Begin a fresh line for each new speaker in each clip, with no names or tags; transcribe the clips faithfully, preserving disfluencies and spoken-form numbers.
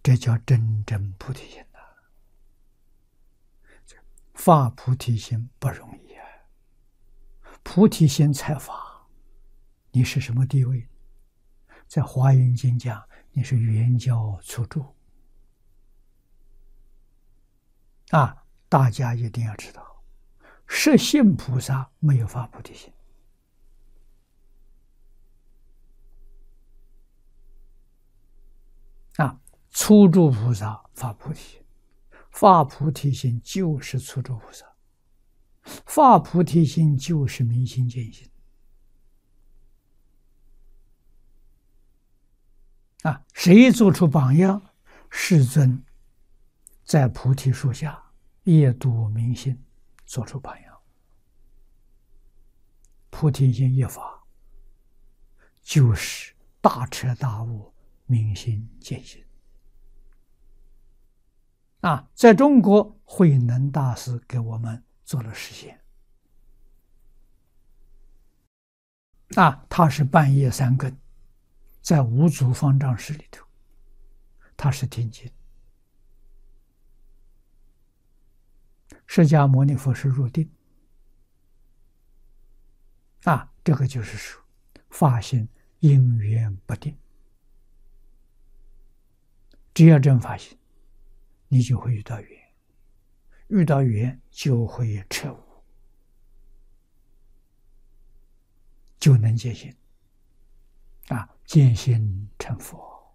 这叫真正菩提心呐、啊！发菩提心不容易啊！菩提心才发，你是什么地位？在华严经讲，你是圆教初住啊！大家一定要知道，实性菩萨没有发菩提心啊！初住菩萨发菩提心，发菩提心就是初住菩萨，发菩提心就是明心见性啊！谁做出榜样？世尊在菩提树下夜读明心，做出榜样。菩提心一发，就是大彻大悟，明心见性啊！在中国，慧能大师给我们做了实现啊！他是半夜三更，在五祖方丈室里头，他是听经。释迦牟尼佛是入定啊！这个就是说，发心因缘不定，只要真发心，你就会遇到缘，遇到缘就会彻悟，就能见性啊！见性成佛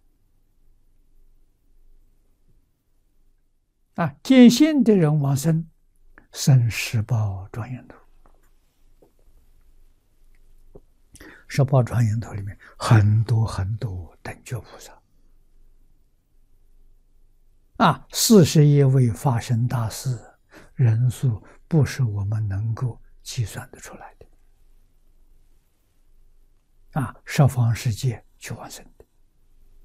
啊！见性的人往生，生十报庄严土。十报庄严土里面很多很多等觉菩萨啊，四十一位法身大士，人数不是我们能够计算得出来的啊！十方世界去往生。